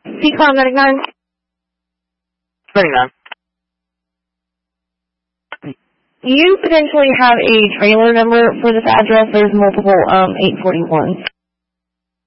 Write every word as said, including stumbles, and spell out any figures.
C COM ninety-nine. ninety-nine. You potentially have a trailer number for this address. There's multiple um eight forty-ones.